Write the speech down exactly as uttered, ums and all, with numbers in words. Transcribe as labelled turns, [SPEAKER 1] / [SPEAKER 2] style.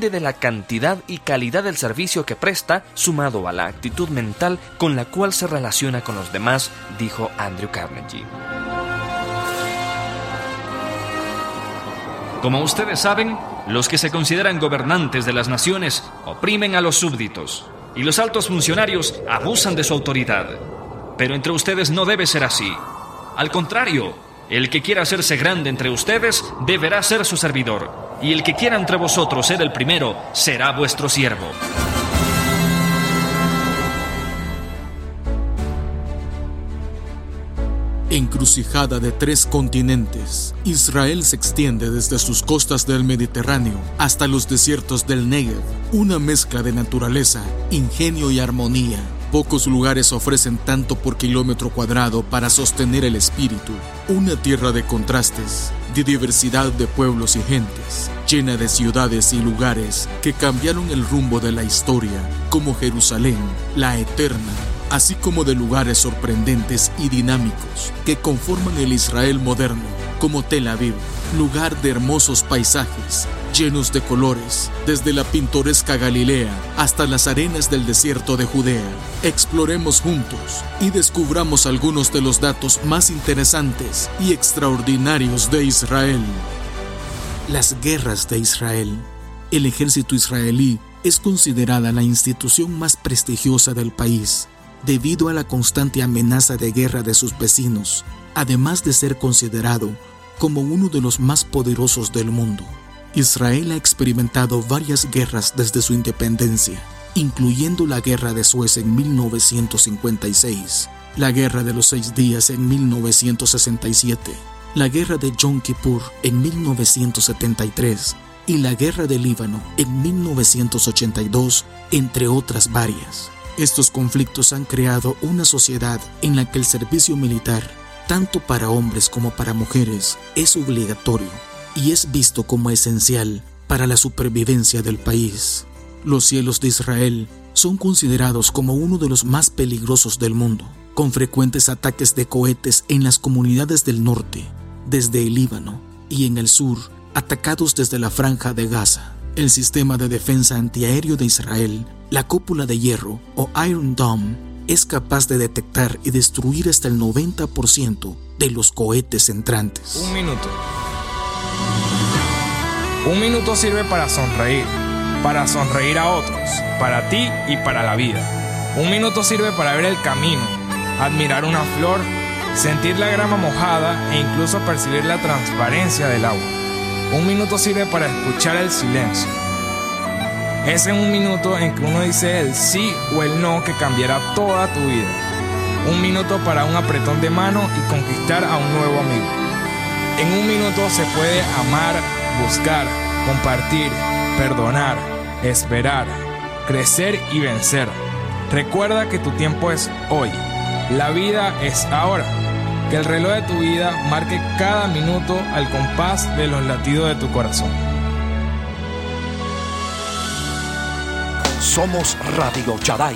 [SPEAKER 1] depende de la cantidad y calidad del servicio que presta, sumado a la actitud mental con la cual se relaciona con los demás, dijo Andrew Carnegie.
[SPEAKER 2] Como ustedes saben, los que se consideran gobernantes de las naciones oprimen a los súbditos, y los altos funcionarios abusan de su autoridad. Pero entre ustedes no debe ser así. Al contrario, el que quiera hacerse grande entre ustedes deberá ser su servidor, y el que quiera entre vosotros ser el primero será vuestro siervo.
[SPEAKER 3] Encrucijada de tres continentes, Israel se extiende desde sus costas del Mediterráneo hasta los desiertos del Negev, una mezcla de naturaleza, ingenio y armonía. Pocos lugares ofrecen tanto por kilómetro cuadrado para sostener el espíritu. Una tierra de contrastes, de diversidad de pueblos y gentes, llena de ciudades y lugares que cambiaron el rumbo de la historia, como Jerusalén, la eterna, así como de lugares sorprendentes y dinámicos que conforman el Israel moderno, como Tel Aviv, lugar de hermosos paisajes, llenos de colores, desde la pintoresca Galilea hasta las arenas del desierto de Judea. Exploremos juntos y descubramos algunos de los datos más interesantes y extraordinarios de Israel. Las guerras de Israel. El ejército israelí es considerada la institución más prestigiosa del país, debido a la constante amenaza de guerra de sus vecinos, además de ser considerado como uno de los más poderosos del mundo. Israel ha experimentado varias guerras desde su independencia, incluyendo la Guerra de Suez en mil novecientos cincuenta y seis, la Guerra de los Seis Días en mil novecientos sesenta y siete, la Guerra de Yom Kippur en mil novecientos setenta y tres y la Guerra del Líbano en mil novecientos ochenta y dos, entre otras varias. Estos conflictos han creado una sociedad en la que el servicio militar, tanto para hombres como para mujeres, es obligatorio y es visto como esencial para la supervivencia del país. Los cielos de Israel son considerados como uno de los más peligrosos del mundo, con frecuentes ataques de cohetes en las comunidades del norte, desde el Líbano, y en el sur, atacados desde la Franja de Gaza. El sistema de defensa antiaéreo de Israel, la cúpula de hierro o Iron Dome, es capaz de detectar y destruir hasta el noventa por ciento de los cohetes entrantes.
[SPEAKER 4] Un minuto. Un minuto sirve para sonreír, para sonreír a otros, para ti y para la vida. Un minuto sirve para ver el camino, admirar una flor, sentir la grama mojada e incluso percibir la transparencia del agua. Un minuto sirve para escuchar el silencio. Es en un minuto en que uno dice el sí o el no que cambiará toda tu vida. Un minuto para un apretón de mano y conquistar a un nuevo amigo. En un minuto se puede amar, buscar, compartir, perdonar, esperar, crecer y vencer. Recuerda que tu tiempo es hoy. La vida es ahora. Que el reloj de tu vida marque cada minuto al compás de los latidos de tu corazón.
[SPEAKER 5] Somos Radio Shaddai.